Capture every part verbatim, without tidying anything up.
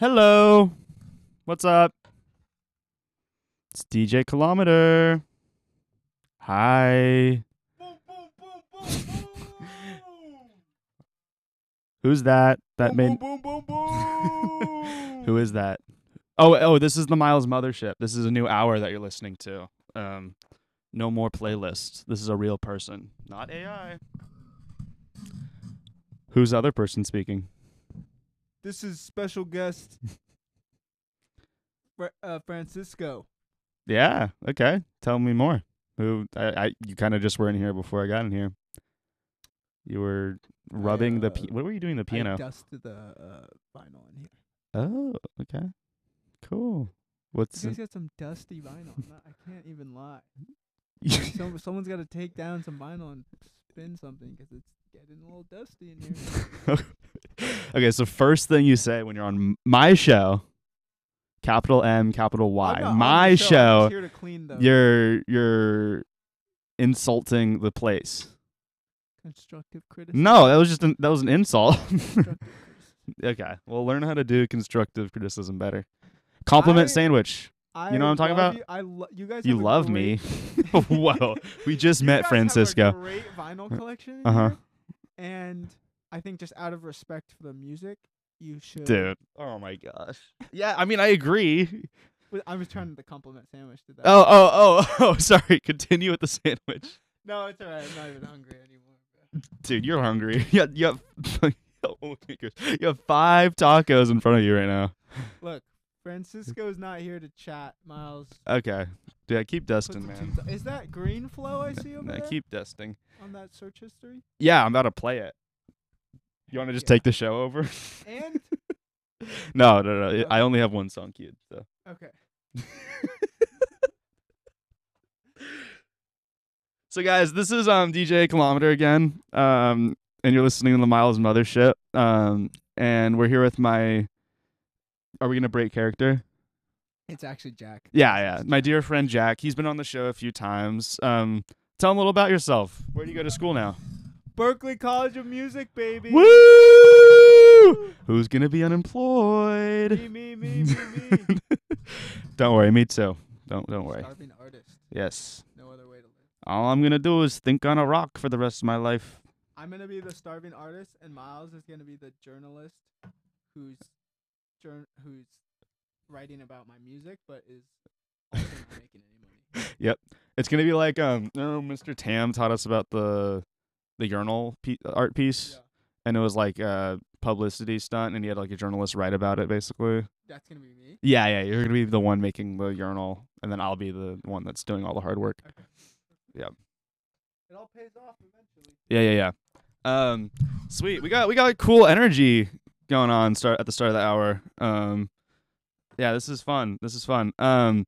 Hello. What's up? It's D J Kilometer. Hi. Boom, boom, boom, boom, boom. Who's that? That boom, made. boom, boom, boom, boom. Who is that? Oh, oh, this is the Miles Mothership. This is a new hour that you're listening to. Um, no more playlists. This is a real person, not A I. Who's the other person speaking? This is special guest Fra- uh, Francisco. Yeah. Okay. Tell me more. Who? I. I you kind of just weren't here before I got in here. You were rubbing I, the. uh, Pi- what were you doing the piano? I dusted the uh, vinyl in here. Oh. Okay. Cool. What's? You in- guys got some dusty vinyl. I'm not, I can't even lie. Some, someone's got to take down some vinyl and spin something because it's getting a little dusty in here. Okay, so first thing you say when you're on m- my show, capital M, capital Y, I'm not on my the show. I'm show, just here to clean the you're you're insulting the place. constructive criticism. No, that was just an, that was an insult. Constructive criticism. Okay, well, learn how to do constructive criticism better. Compliment I- sandwich. I You know what I'm talking love about? You, I lo- you guys You have a love great- me. Whoa, we just You met guys Francisco. Have a great vinyl collection. in Uh-huh. here, And I think just out of respect for the music, you should. Dude. Oh my gosh. Yeah, I mean, I agree. Wait, I was trying to compliment sandwich. Did that? Oh, oh, oh, oh, sorry. Continue with the sandwich. No, it's alright. I'm not even hungry anymore. Bro. Dude, you're hungry. You have, you have, oh my gosh. You have five tacos in front of you right now. Look, Francisco's not here to chat. Miles. Okay. Dude, I keep Put dusting, the man. tunes on. Is that green flow I see over I there keep dusting. on that search history? Yeah, I'm about to play it. You want to just Yeah. take the show over? And no, no, no. Okay. I only have one song queued, so. okay. So guys, this is um D J Kilometer again. Um and you're listening to the Miles Mothership. Um and we're here with my Are we going to break character? It's actually Jack. Yeah, yeah. My dear friend Jack. He's been on the show a few times. Um tell him a little about yourself. Where do you go to school now? Berkeley College of Music, baby. Woo! Who's going to be unemployed? Me, me, me, me, me. Don't worry, me too. Don't don't worry. Starving artist. Yes. No other way to live. All I'm going to do is think on a rock for the rest of my life. I'm gonna be the starving artist, and Miles is gonna be the journalist who's jour- who's writing about my music, but is also not making any money. It's going to be like um oh, Mister Tam taught us about the the urinal pe- art piece. Yeah, And it was like a publicity stunt, and he had like a journalist write about it, basically. that's gonna be me. Yeah, yeah, you're gonna be the one making the urinal, and then I'll be the one that's doing all the hard work. Okay. Yeah. It all pays off eventually. Yeah, yeah, yeah. Um, sweet. We got we got like cool energy going on start at the start of the hour. Um, yeah, this is fun. This is fun. Um,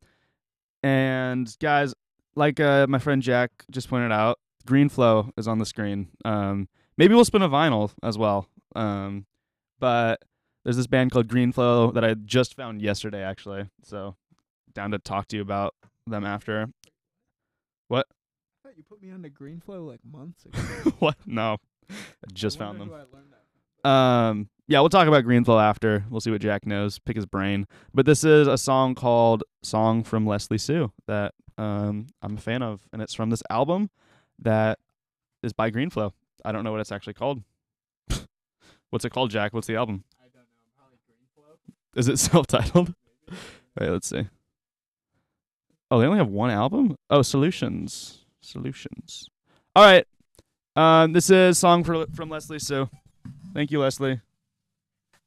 and guys, like uh, my friend Jack just pointed out, Green Flow is on the screen. Um. Maybe we'll spin a vinyl as well. Um, but there's this band called Green Flow that I just found yesterday, actually. So down to talk to you about them after. I thought you put me on the Green Flow like months ago. What? No, I just I found wonder them. who I learned that from. Um, yeah, we'll talk about Green Flow after. We'll see what Jack knows. Pick his brain. But this is a song called "Song from Leslie Sue" that um I'm a fan of, and it's from this album that is by Green Flow. I don't know what it's actually called. What's it called, Jack? What's the album? I don't know. Probably Green Flow. Is it self-titled? Wait, let's see. Oh, they only have one album? Oh, Solutions. Solutions. All right. Um, this is a song for, from Leslie Sue. Thank you, Leslie.